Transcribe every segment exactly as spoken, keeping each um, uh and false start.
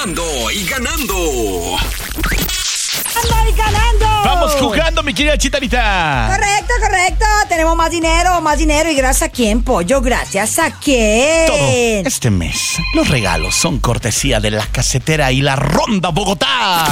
Llamando y ganando. ¡Anda y ganando! Vamos jugando, mi querida Chitarita. Correcto, correcto. Tenemos más dinero, más dinero. ¿Y gracias a quién, Pollo? ¿Gracias a quién? Todo este mes, los regalos son cortesía de La Casetera y La Ronda Bogotá.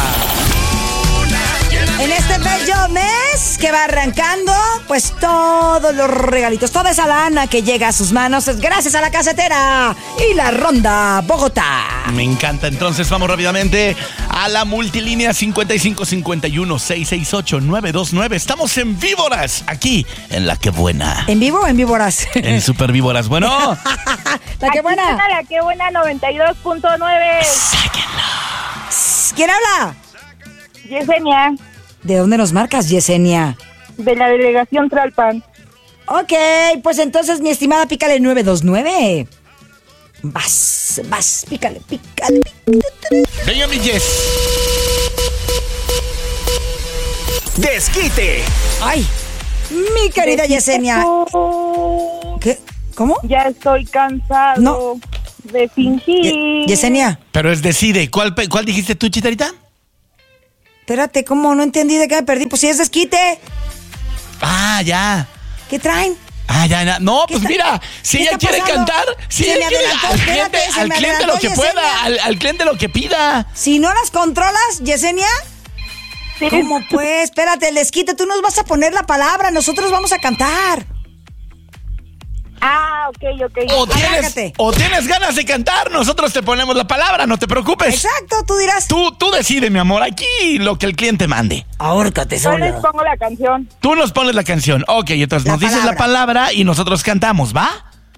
En este bello mes que va arrancando, pues todos los regalitos, toda esa lana que llega a sus manos es gracias a La Casetera y La Ronda Bogotá. Me encanta, entonces vamos rápidamente a la multilínea cincuenta y cinco cincuenta y uno, seiscientos sesenta y ocho, novecientos veintinueve. Estamos en Víboras, aquí en La Que Buena. ¿En vivo o en víboras? En Super Víboras, bueno. La Que Buena. Aquí La Que Buena noventa y dos punto nueve. Sáquenla. ¿Quién habla? Yesenia, ¿De dónde nos marcas, Yesenia? de la delegación Tlalpan. Ok, pues entonces, mi estimada, pícale nueve dos nueve. Vas, vas, pícale, pícale, pícale. Venga, mi Jess. Desquite. Ay, mi querida Yesenia. ¿Qué? ¿Cómo? Ya estoy cansado No. de fingir. Ye- Yesenia, Pero es decide, ¿cuál, pe- cuál dijiste tú, Chitarita? espérate, ¿cómo? No entendí de qué me perdí. Pues si es desquite. Ah, ya. ¿Qué traen? Ah, ya, ya. No, ¿Qué pues está- mira, si qué ella está quiere pasando? cantar, si Se ella me quiere adelantó, al espérate, cliente, se al me cliente adelantó, lo que Yesenia. pueda, al, al cliente lo que pida. Si no las controlas, Yesenia. Sí. ¿Cómo pues? Espérate, el desquite, tú nos vas a poner la palabra, nosotros vamos a cantar. Ah, ok, ok. O tienes, Arráncate. o tienes ganas de cantar, nosotros te ponemos la palabra, no te preocupes. Exacto, tú dirás. Tú, tú decide, mi amor, aquí lo que el cliente mande. Ahórcate Yo les sola. pongo la canción. Tú nos pones la canción. Ok, entonces La nos dices la palabra. palabra y nosotros cantamos, ¿va?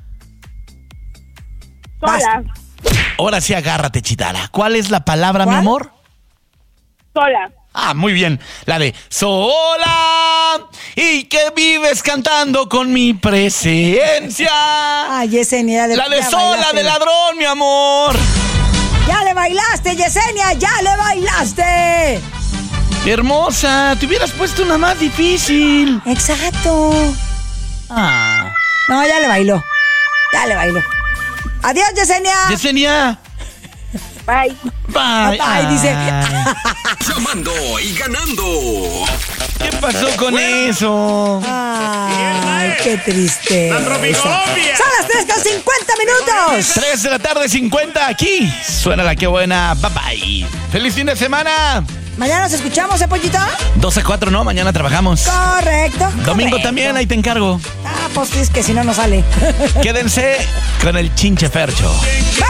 Sola. Ahora sí, agárrate, Chitara. ¿Cuál es la palabra, mi ¿Cuál? amor? Sola. Ah, muy bien. La de sola y que vives cantando con mi presencia. Ay, Yesenia. La de ya sola bailaste. de ladrón, mi amor. Ya le bailaste, Yesenia, ya le bailaste. Hermosa, te hubieras puesto una más difícil. Exacto. Ah. No, ya le bailó. Ya le bailó. Adiós, Yesenia. Yesenia. Bye. Bye. Bye, dice. Llamando y ganando. ¿Qué pasó con eso? Ay, qué triste. Son las tres con cincuenta minutos. tres de la tarde, cincuenta aquí. Suena La Que Buena. Bye bye. Feliz fin de semana. Mañana nos escuchamos, ¿eh, Pollito? dos a cuatro, ¿no? Mañana trabajamos. Correcto. Domingo correcto. también, ahí te encargo. Ah, pues es que si no, no sale. Quédense con el Chinche Fercho. Bye.